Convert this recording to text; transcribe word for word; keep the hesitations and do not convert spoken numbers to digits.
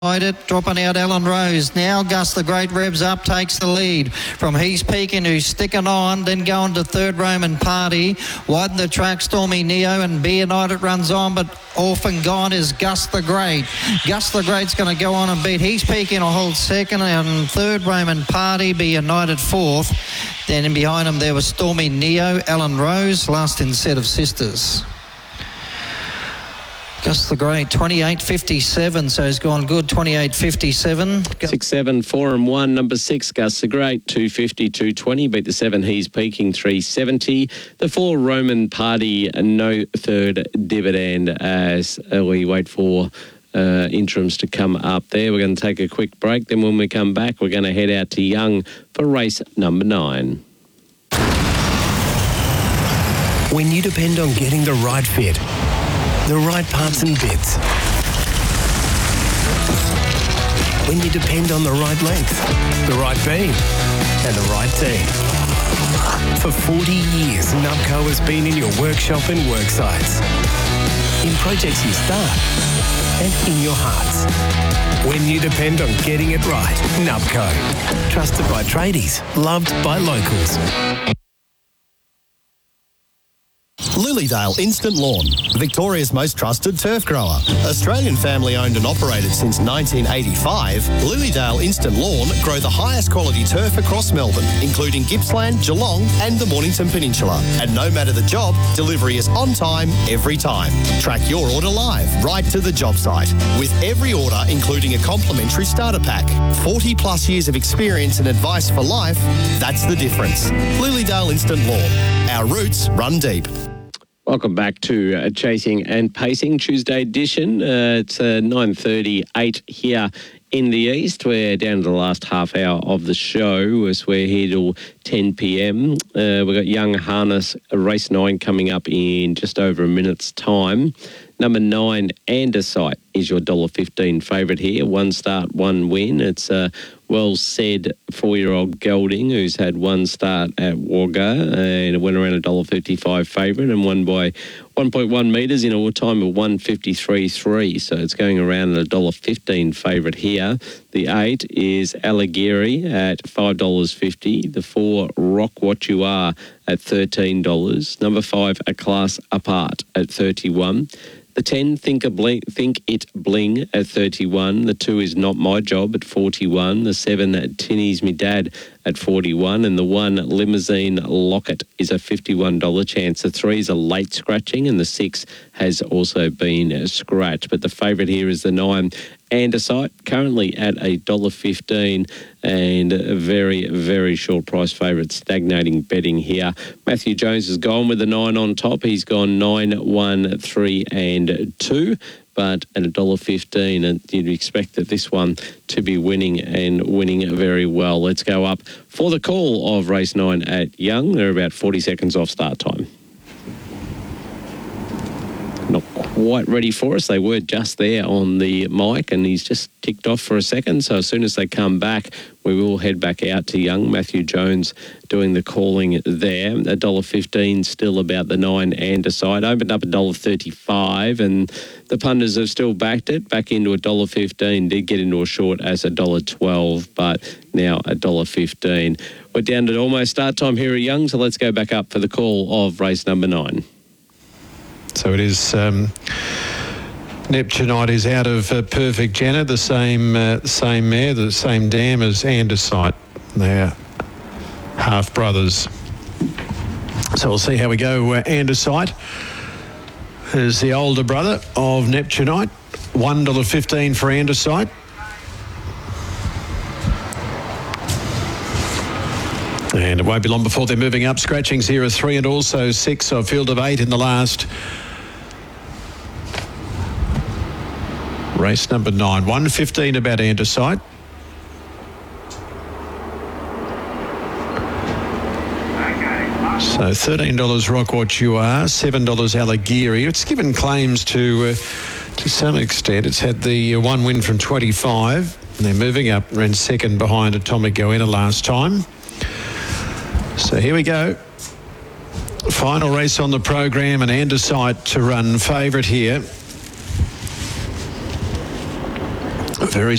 It, dropping out Alan Rose. Now Gus the Great revs up, takes the lead from He's Peaking, who's sticking on, then going to third Roman Party. Widen the track, Stormy Neo, and Beer Night it runs on, but off and gone is Gus the Great. Gus the Great's going to go on and beat He's Peaking, will hold second, and third Roman Party, Be United fourth. Then in behind him there was Stormy Neo, Alan Rose, last in Set of Sisters. Gus the Great, twenty-eight fifty-seven, so he's gone good, twenty-eight fifty-seven. Six, seven, four and one. Number six, Gus the Great, two fifty, two twenty. Beat the seven, He's Peaking, three seventy. The four, Roman Party, no third dividend as we wait for uh, interims to come up there. We're going to take a quick break. Then when we come back, we're going to head out to Young for race number nine. When you depend on getting the right fit, the right parts and bits. When you depend on the right length, the right beam, and the right team. For forty years, Nubco has been in your workshop and work sites. In projects you start and in your hearts. When you depend on getting it right, Nubco. Trusted by tradies, loved by locals. Lilydale Instant Lawn, Victoria's most trusted turf grower. Australian family owned and operated since nineteen eighty-five, Lilydale Instant Lawn grow the highest quality turf across Melbourne, including Gippsland, Geelong and the Mornington Peninsula. And no matter the job, delivery is on time, every time. Track your order live, right to the job site. With every order including a complimentary starter pack. forty plus years of experience and advice for life, that's the difference. Lilydale Instant Lawn. Our roots run deep. Welcome back to uh, Chasing and Pacing, Tuesday edition. Uh, it's uh, nine thirty-eight here in the east. We're down to the last half hour of the show as we're here till ten p.m. Uh, we've got Young Harness, race nine, coming up in just over a minute's time. Number nine, Andesite, is your one dollar fifteen favourite here. One start, one win. It's a well-said four-year-old gelding who's had one start at Wagga and it went around a one dollar fifty-five favourite and won by one point one metres in a time of one fifty-three three. So it's going around a one dollar fifteen favourite here. The eight is Allighieri at five dollars fifty. The four, Rock What You Are, at thirteen dollars. Number five, A Class Apart, at thirty-one dollars. The ten, Think, a Bling, Think It Bling, at thirty-one. The two is Not My Job, at forty-one. The seven, Tinny's Me Dad, at forty-one. And the one, Limousine Locket, is a fifty-one dollars chance. The three is a late scratching and the six has also been scratched. But the favourite here is the nine, Andesite, currently at a one dollar fifteen and a very, very short price favourite, stagnating betting here. Matthew Jones has gone with the nine on top. He's gone nine, one, three and two. But at one dollar fifteen, and you'd expect that this one to be winning and winning very well. Let's go up for the call of race nine at Young. They're about forty seconds off start time. Not quite ready for us. They were just there on the mic and he's just ticked off for a second. So as soon as they come back, we will head back out to Young. Matthew Jones doing the calling there. one dollar fifteen still about the nine Andesite. Opened up one dollar thirty-five and the punters have still backed it back into one dollar fifteen. Did get into a short as one dollar twelve, but now one dollar fifteen. We're down to almost start time here at Young, so let's go back up for the call of race number nine. So it is um, Neptunite is out of uh, Perfect Jenna, the same uh, same mare, the same dam as Andesite. They're half brothers. So we'll see how we go. Uh, Andesite is the older brother of Neptunite. one dollar fifteen for Andesite. And it won't be long before they're moving up. Scratchings here are three and also six, so a field of eight in the last. Race number nine. one fifteen about Andesite. So thirteen dollars Rock What You Are, seven dollars Allighieri. It's given claims to, uh, to some extent. It's had the uh, one win from twenty-five. And they're moving up, ran second behind Atomic Goenna last time. So here we go. Final race on the program, and Andesite to run favourite here.